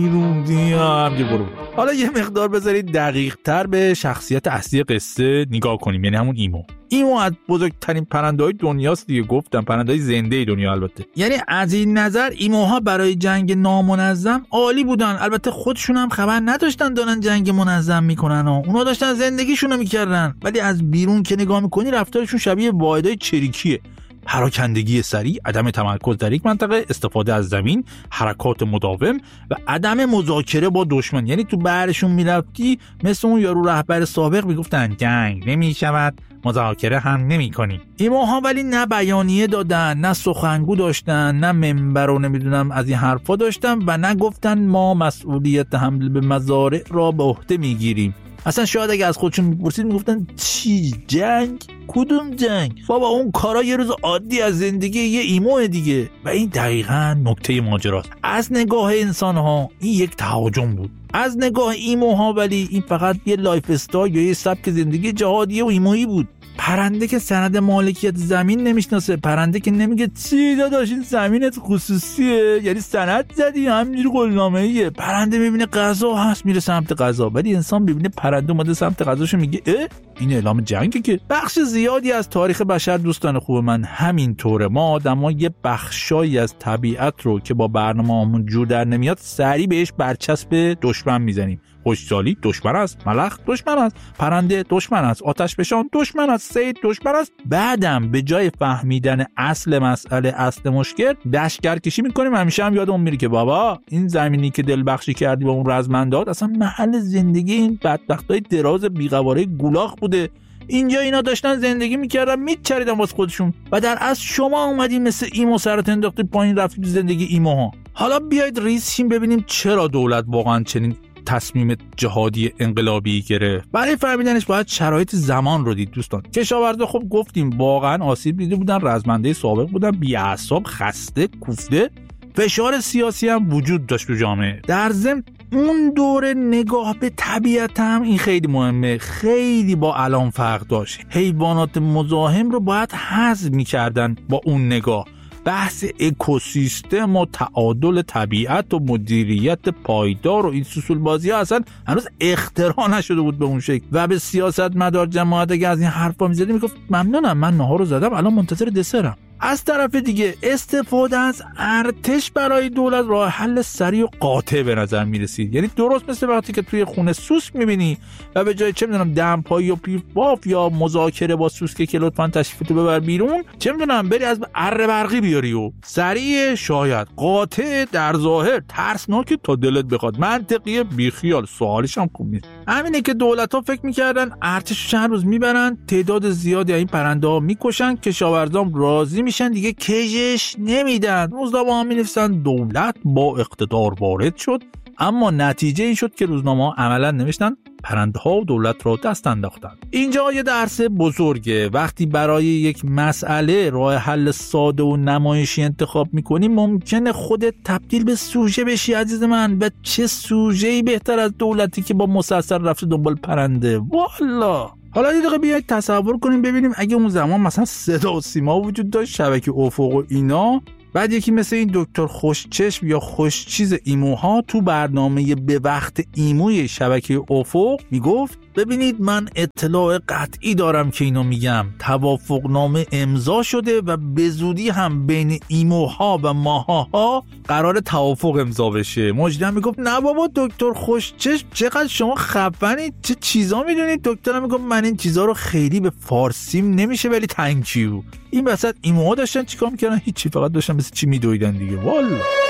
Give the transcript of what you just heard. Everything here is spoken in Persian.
بیرونیم که برو. حالا یه مقدار بذارید دقیق تر به شخصیت اصلی قصه نگاه کنیم، یعنی همون ایمو از بزرگترین پرنده‌های دنیاست دیگه، گفتم پرنده‌های زنده دنیا. البته یعنی از این نظر ایموها برای جنگ نامنظم عالی بودن. البته خودشون هم خبر نداشتن دارن جنگ منظم میکنن و اونا داشتن زندگیشونو میکردن، ولی از بیرون که نگاه میکنی رفتارشون شبیه واحدهای چریکیه. پراکندگی سریع، عدم تمرکز در یک منطقه، استفاده از زمین، حرکات مداوم و عدم مذاکره با دشمن. یعنی تو برشون میرفتی مثل اون یارو رهبر سابق میگفتن جنگ نمیشود، مذاکره هم نمی‌کنی. ایموها ولی نه بیانیه دادن، نه سخنگو داشتن، نه منبر و نمیدونم از این حرفا داشتن و نه گفتن ما مسئولیت حمل به مزارع را به عهده میگیریم. اصلا شاید اگه از خودشون میپرسید میگفتن چی؟ جنگ؟ کدوم جنگ؟ بابا اون کارا یه روز عادی از زندگی یه ایموه دیگه. و این دقیقاً نکته ماجراست. از نگاه انسان‌ها این یک تهاجم بود، از نگاه ایموها ولی این فقط یه لایف استایل یا یه سبک زندگی جهادی و ایمویی بود. پرنده که سند مالکیت زمین نمیشناسه، پرنده که نمیگه چی داداش این زمینت خصوصیه، یعنی سند زدی همینجوری قولنامه‌ایه. پرنده میبینه غذا هست میره سمت غذا، ولی انسان میبینه پرنده اومده سمت غذاشو میگه این اعلام جنگه. که بخش زیادی از تاریخ بشر دوستان خوب من همینطوره. ما آدما یه بخشایی از طبیعت رو که با برنامه‌مون جور در نمیاد سریع بهش برچسب دشمن میزنیم. خوشحالی دشمن است، ملخ دشمن است، پرنده دشمن است، آتش فشان دشمن است، صید دشمن است. بعدم به جای فهمیدن اصل مسئله، اصل مشکل، دشگرکشی میکنیم. همیشه هم یادمون میره که بابا این زمینی که دلبخشی کردی با اون رزمندات اصلا محل زندگی این بدبختای دراز بی‌قواره گولاخ بوده. اینجا اینا داشتن زندگی میکردن میچریدن واسه خودشون و در اصل شما اومدین مثل ایمو سرت انداختید پایین رفتید زندگی ایموها. حالا بیاید ریز شیم ببینیم چرا دولت واقعا چنین تصمیم جهادی انقلابی گرفت. برای فهمیدنش باید شرایط زمان رو دید دوستان. کشاورزا خب گفتیم واقعا آسیب دیده بودن، رزمنده سابق بودن، بی‌اعصاب، خسته، کوفته. فشار سیاسی هم وجود داشت تو جامعه. در ضمن اون دوره نگاه به طبیعت هم این خیلی مهمه، خیلی با الان فرق داشت. حیوانات مزاحم رو باید حذف می‌کردن با اون نگاه. بحث اکوسیستم و تعادل طبیعت و مدیریت پایدار و این سوسول بازی ها اصلا هنوز اختراع نشده بود به اون شکل. و به سیاست مدار جماعت اگه از این حرفا میزدی میگفت ممنونم من نهار رو زدم الان منتظر دسرم. از طرف دیگه استفاده از ارتش برای دولت راه حل سریع و قاطع به نظر میرسید. یعنی درست مثل وقتی که توی خونه سوسک میبینی و به جای چه میدونم دمپایی و پیف باف یا مذاکره با سوسکه که لطفاً تشریفتو ببر بیرون، چه میدونم بری از اره برقی بیاری و سریع، شاید قاطع، در ظاهر ترسناک تا دلت بخواد، منطقیه، بیخیال، سوالش هم خوب نیست. همینه که دولت‌ها فکر می‌کردن ارتشو چند روز میبرن، تعداد زیادی این پرنده‌ها میکشن، کشاورزان راضی میشن دیگه کشش نمیدن. روزنامه ها می‌نویسن دولت با اقتدار وارد شد، اما نتیجه این شد که روزنامه‌ها عملاً نوشتن پرنده‌ها و دولت را دست انداختن. اینجا یه درس بزرگه. وقتی برای یک مسئله راه حل ساده و نمایشی انتخاب می‌کنی ممکنه خودت تبدیل به سوژه بشی عزیز من. و چه سوژه‌ای بهتر از دولتی که با مسلسل رفته دنبال پرنده. والا حالا یه دقیقه بیاید تصور کنیم ببینیم اگه اون زمان مثلا صدا و سیما وجود داشت، شبکه افق و اینا، بعد یکی مثل این دکتر خوشچشم یا خوشچیز ایموها تو برنامه به وقت ایموی شبکه افق میگفت ببینید من اطلاع قطعی دارم که اینو میگم، توافقنامه امضا شده و به زودی هم بین ایموها و ماها قرار توافق امضا بشه. مجدم میگفت نه بابا دکتر خوشچشم چقدر شما خفنید، چه چیزا میدونید. دکترم میگفت من این چیزا رو خیلی به فارسیم نمیشه ولی تانکیو. این وسط ایموها داشتن چیکار میکردن؟ هیچی، فقط داشتن مثل چی میدویدن دیگه. والا